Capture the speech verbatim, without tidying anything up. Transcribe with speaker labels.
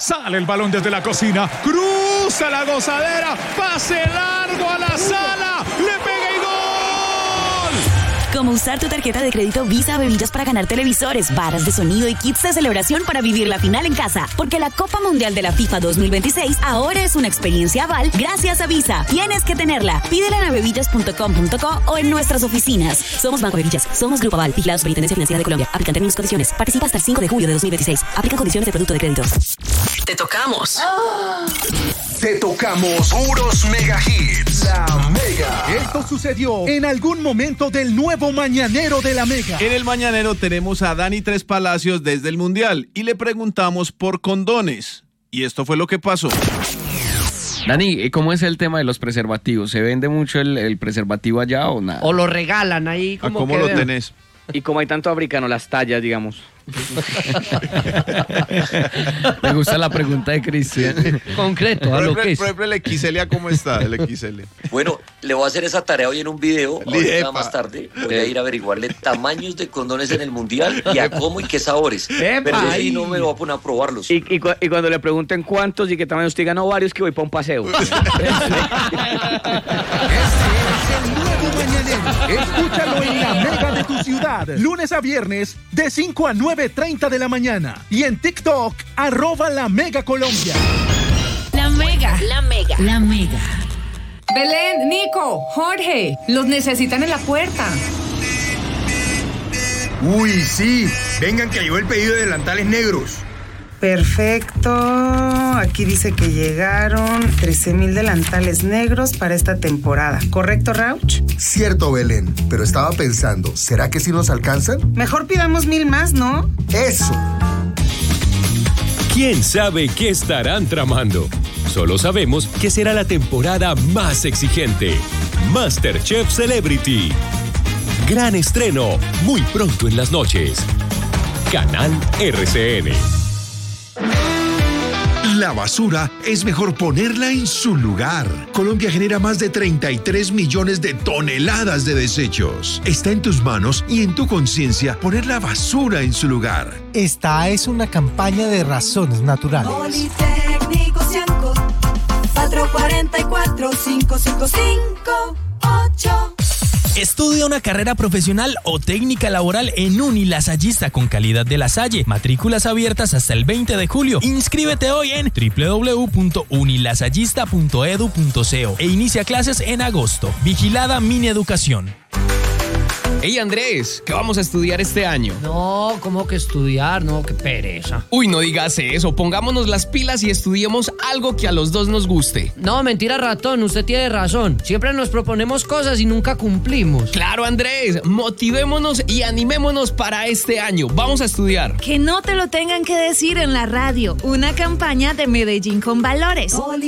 Speaker 1: Sale el balón desde la cocina, cruza la gozadera, pase largo a la sala, le pega y gol.
Speaker 2: Como usar tu tarjeta de crédito Visa Bebillas para ganar televisores, barras de sonido y kits de celebración para vivir la final en casa. Porque la Copa Mundial de la FIFA dos mil veintiséis ahora es una experiencia Aval gracias a Visa. Tienes que tenerla. Pídela en bebillas punto com punto co o en nuestras oficinas. Somos Banco Bebillas. Somos Grupo Aval. Vigilado Superintendencia Financiera de Colombia. Aplican términos y condiciones. Participa hasta el cinco de julio de dos mil veintiséis. Aplican condiciones de producto de crédito.
Speaker 3: Te tocamos.
Speaker 4: Oh. Te tocamos puros mega hits. La Mega.
Speaker 5: Esto sucedió en algún momento del nuevo Mañanero de la Mega.
Speaker 6: En el Mañanero tenemos a Dani Tres Palacios desde el Mundial y le preguntamos por condones. Y esto fue lo que pasó.
Speaker 7: Dani, ¿cómo es el tema de los preservativos? ¿Se vende mucho el, el preservativo allá o nada?
Speaker 8: O lo regalan ahí como
Speaker 6: ¿A cómo
Speaker 8: que
Speaker 6: lo
Speaker 8: vean.
Speaker 6: tenés?
Speaker 7: Y como hay tanto africano, las tallas, digamos. Me gusta la pregunta de Cristian.
Speaker 8: Concreto, a lo que es.
Speaker 6: Por ejemplo, el X L, ¿cómo está el X L?
Speaker 9: Bueno, le voy a hacer esa tarea hoy en un video.
Speaker 6: Liepa.
Speaker 9: Ahorita más tarde voy a ir a averiguarle tamaños de condones en el Mundial y a cómo y qué sabores.
Speaker 8: Epa.
Speaker 9: Pero yo sí no me voy a poner a probarlos.
Speaker 7: Y, y, cu- y cuando le pregunten cuántos y qué tamaño usted ganó varios, que voy para un paseo.
Speaker 5: Este es el nuevo Mañanero. Escúchalo en la Mega de tu ciudad. Lunes a viernes de cinco a nueve treinta de la mañana. Y en TikTok, arroba la Mega Colombia.
Speaker 3: La Mega. La Mega.
Speaker 2: La Mega.
Speaker 10: Belén, Nico, Jorge, los necesitan en la puerta.
Speaker 11: Uy, sí. Vengan que llegó el pedido de delantales negros.
Speaker 12: Perfecto. Aquí dice que llegaron trece mil delantales negros para esta temporada. ¿Correcto, Rauch?
Speaker 13: Cierto, Belén. Pero estaba pensando, ¿será que sí nos alcanzan?
Speaker 12: Mejor pidamos mil más, ¿no?
Speaker 13: ¡Eso!
Speaker 14: ¿Quién sabe qué estarán tramando? Solo sabemos que será la temporada más exigente. MasterChef Celebrity. Gran estreno, muy pronto en las noches. Canal R C N.
Speaker 15: La basura es mejor ponerla en su lugar. Colombia genera más de treinta y tres millones de toneladas de desechos. Está en tus manos y en tu conciencia poner la basura en su lugar.
Speaker 16: Esta es una campaña de Razones Naturales.
Speaker 17: Politécnico Cianco, cuatro cuatro cuatro, cinco cinco cinco ocho.
Speaker 18: Estudia una carrera profesional o técnica laboral en Unilasallista con calidad de La Salle. Matrículas abiertas hasta el veinte de julio. Inscríbete hoy en doble u doble u doble u punto unilasallista punto edu punto co e inicia clases en agosto. Vigilada Mineducación.
Speaker 7: Hey Andrés, ¿qué vamos a estudiar este año?
Speaker 8: No, ¿cómo que estudiar? No, qué pereza.
Speaker 7: Uy, no digas eso, pongámonos las pilas y estudiemos algo que a los dos nos guste.
Speaker 8: No, mentira, ratón, usted tiene razón. Siempre nos proponemos cosas y nunca cumplimos.
Speaker 7: Claro, Andrés, motivémonos y animémonos para este año. Vamos a estudiar.
Speaker 3: Que no te lo tengan que decir en la radio. Una campaña de Medellín con Valores.